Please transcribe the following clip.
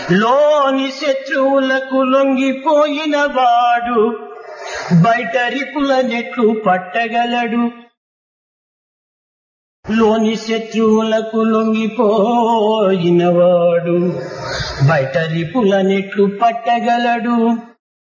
లోని శత్రువులకు లొంగిపోయిన వాడు బయట రిపుల నెట్లు పట్టగలడు. లోని శత్రువులకు లొంగిపోయిన వాడు బయట రిపుల నెట్లు పట్టగలడు.